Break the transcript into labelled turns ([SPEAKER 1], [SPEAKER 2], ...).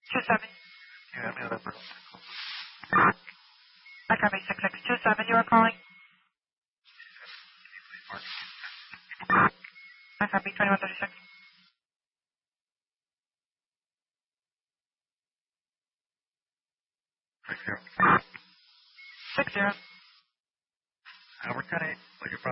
[SPEAKER 1] 27.
[SPEAKER 2] Yeah, I know that.
[SPEAKER 1] I copy 6627. You are calling? I copy 2136.
[SPEAKER 2] 60.
[SPEAKER 1] 60.
[SPEAKER 2] Albert County, what's your